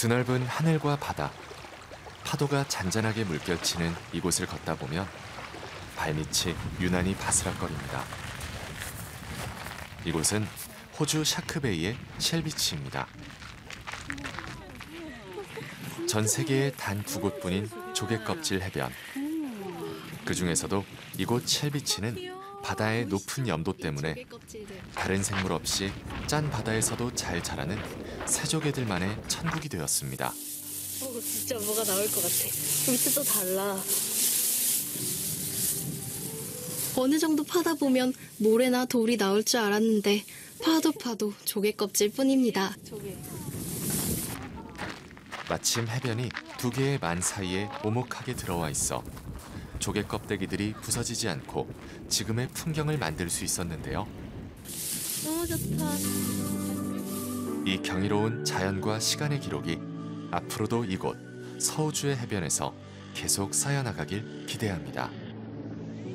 드넓은 하늘과 바다, 파도가 잔잔하게 물결치는 이곳을 걷다 보면 발밑이 유난히 바스락거립니다. 이곳은 호주 샤크베이의 쉘비치입니다. 전 세계에 단 2곳뿐인 조개껍질 해변. 그 중에서도 이곳 쉘비치는 바다의 높은 염도 때문에 다른 생물 없이 짠 바다에서도 잘 자라는 새조개들만의 천국이 되었습니다. 진짜 뭐가 나올 것 같아. 밑에 또 달라. 어느 정도 파다 보면 모래나 돌이 나올 줄 알았는데 파도 조개 껍질 뿐입니다. 마침 해변이 2개의 만 사이에 오목하게 들어와 있어 조개 껍데기들이 부서지지 않고 지금의 풍경을 만들 수 있었는데요. 너무 좋다. 이 경이로운 자연과 시간의 기록이 앞으로도 이곳 서우주의 해변에서 계속 쌓여나가길 기대합니다.